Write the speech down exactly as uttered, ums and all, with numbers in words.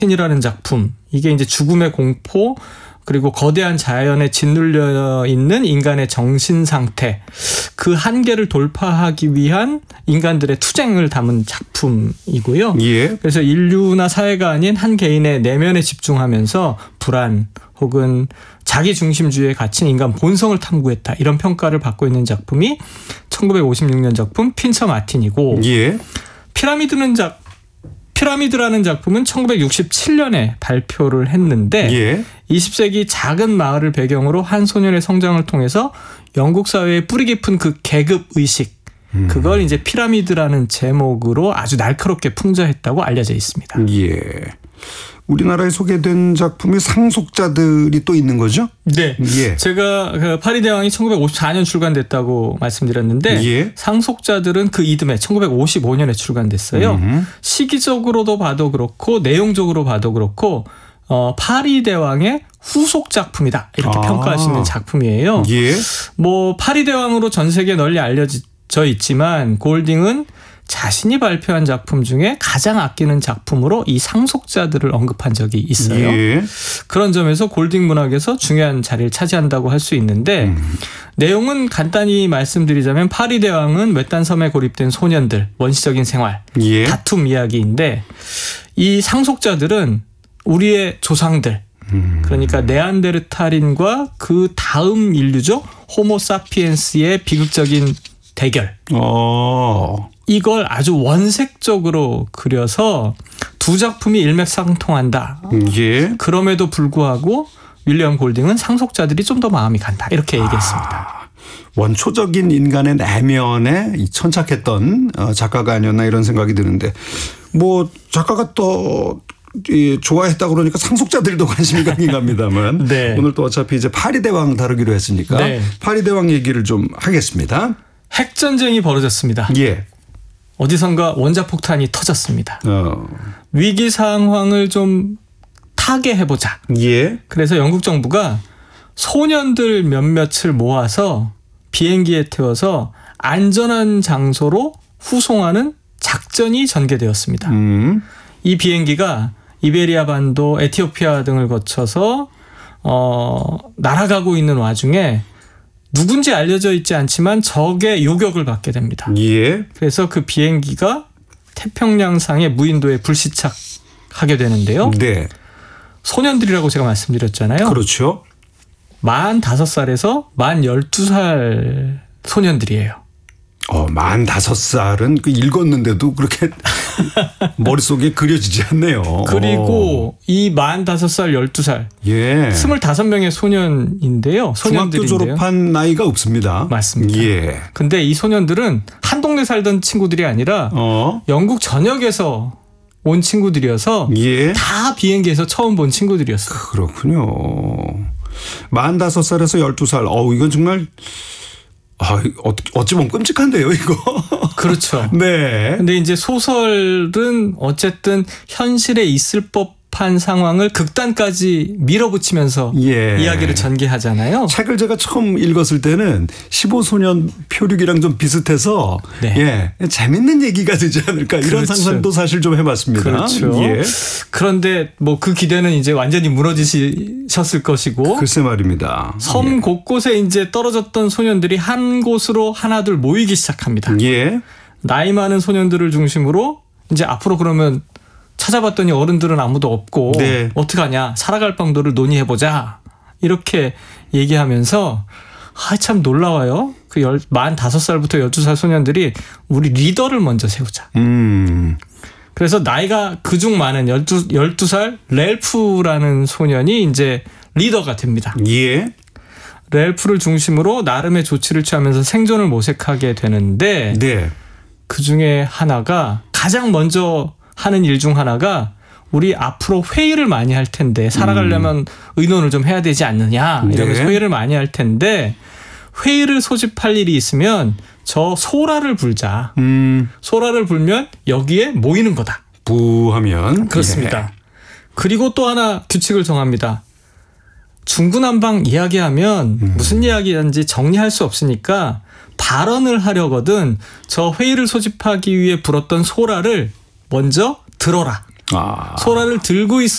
이라는 작품, 이게 이제 죽음의 공포 그리고 거대한 자연에 짓눌려 있는 인간의 정신 상태, 그 한계를 돌파하기 위한 인간들의 투쟁을 담은 작품이고요. 예. 그래서 인류나 사회가 아닌 한 개인의 내면에 집중하면서 불안 혹은 자기 중심주의에 갇힌 인간 본성을 탐구했다, 이런 평가를 받고 있는 작품이 천구백오십육 년 작품 핀처 마틴이고, 예. 피라미드는 작 피라미드라는 작품은 천구백육십칠 년에 발표를 했는데 예. 이십 세기 작은 마을을 배경으로 한 소년의 성장을 통해서 영국 사회의 뿌리 깊은 그 계급 의식, 음. 그걸 이제 피라미드라는 제목으로 아주 날카롭게 풍자했다고 알려져 있습니다. 예. 우리나라에 소개된 작품이 상속자들이 또 있는 거죠? 네. 예. 제가 그 파리대왕이 천구백오십사 년 출간됐다고 말씀드렸는데 예. 상속자들은 그 이듬해 천구백오십오 년에 출간됐어요. 음. 시기적으로도 봐도 그렇고 내용적으로 봐도 그렇고 어, 파리대왕의 후속 작품이다, 이렇게 아. 평가할 수 있는 작품이에요. 예. 뭐 파리대왕으로 전 세계에 널리 알려져 있지만 골딩은 자신이 발표한 작품 중에 가장 아끼는 작품으로 이 상속자들을 언급한 적이 있어요. 예. 그런 점에서 골딩 문학에서 중요한 자리를 차지한다고 할 수 있는데 음. 내용은 간단히 말씀드리자면 파리대왕은 외딴 섬에 고립된 소년들, 원시적인 생활, 예. 다툼 이야기인데 이 상속자들은 우리의 조상들, 음. 그러니까 네안데르탈인과 그 다음 인류죠, 호모사피엔스의 비극적인 대결. 어. 이걸 아주 원색적으로 그려서 두 작품이 일맥상통한다. 예. 그럼에도 불구하고 윌리엄 골딩은 상속자들이 좀 더 마음이 간다, 이렇게 얘기했습니다. 아, 원초적인 인간의 내면에 천착했던 작가가 아니었나, 이런 생각이 드는데, 뭐 작가가 또 좋아했다고 그러니까 상속자들도 관심이 가긴 갑니다만 네. 오늘 또 어차피 이제 파리대왕 다루기로 했으니까 네. 파리대왕 얘기를 좀 하겠습니다. 핵전쟁이 벌어졌습니다. 예. 어디선가 원자폭탄이 터졌습니다. 어. 위기 상황을 좀 타개해보자. 예. 그래서 영국 정부가 소년들 몇몇을 모아서 비행기에 태워서 안전한 장소로 후송하는 작전이 전개되었습니다. 음. 이 비행기가 이베리아 반도, 에티오피아 등을 거쳐서 어, 날아가고 있는 와중에 누군지 알려져 있지 않지만 적의 요격을 받게 됩니다. 예. 그래서 그 비행기가 태평양상의 무인도에 불시착하게 되는데요. 네. 소년들이라고 제가 말씀드렸잖아요. 그렇죠. 만 다섯 살에서 만 열두 살 소년들이에요. 어, 만 다섯 살은 그 읽었는데도 그렇게 머릿속에 그려지지 않네요. 그리고 이 만 다섯 살, 열두 살. 예. 스물다섯 명의 소년인데요. 소년들인데요. 중학교 졸업한 나이가 없습니다. 맞습니다. 예. 근데 이 소년들은 한 동네 살던 친구들이 아니라 어. 영국 전역에서 온 친구들이어서 예. 다 비행기에서 처음 본 친구들이었어요. 그렇군요. 만 다섯 살에서 열두 살. 어우, 이건 정말 아, 어찌 보면 끔찍한데요, 이거. 그렇죠. 네. 근데 이제 소설은 어쨌든 현실에 있을 법한 상황을 극단까지 밀어붙이면서 예. 이야기를 전개하잖아요. 책을 제가 처음 읽었을 때는 십오 소년 표류기랑 좀 비슷해서 네. 예, 재밌는 얘기가 되지 않을까, 이런 그렇죠. 상상도 사실 좀 해봤습니다. 그렇죠. 예. 그런데 뭐 그 기대는 이제 완전히 무너지셨을 것이고. 글쎄 말입니다. 섬 예. 곳곳에 이제 떨어졌던 소년들이 한 곳으로 하나둘 모이기 시작합니다. 예. 나이 많은 소년들을 중심으로 이제 앞으로 그러면 찾아봤더니 어른들은 아무도 없고 네. 어떡하냐, 살아갈 방도를 논의해보자, 이렇게 얘기하면서 아, 참 놀라워요. 그 열, 만 다섯 살부터 열두 살 소년들이 우리 리더를 먼저 세우자. 음. 그래서 나이가 그중 많은 열두, 열두 살 렐프라는 소년이 이제 리더가 됩니다. 예. 렐프를 중심으로 나름의 조치를 취하면서 생존을 모색하게 되는데 네. 그중에 하나가, 가장 먼저 하는 일 중 하나가 우리 앞으로 회의를 많이 할 텐데 살아가려면 음. 의논을 좀 해야 되지 않느냐, 이러면서 네. 회의를 많이 할 텐데 회의를 소집할 일이 있으면 저 소라를 불자. 음. 소라를 불면 여기에 모이는 거다. 부하면. 그렇습니다. 예. 그리고 또 하나 규칙을 정합니다. 중구난방 이야기하면 음. 무슨 이야기인지 정리할 수 없으니까 발언을 하려거든 저 회의를 소집하기 위해 불었던 소라를 먼저 들어라. 아. 소라를 들고 있어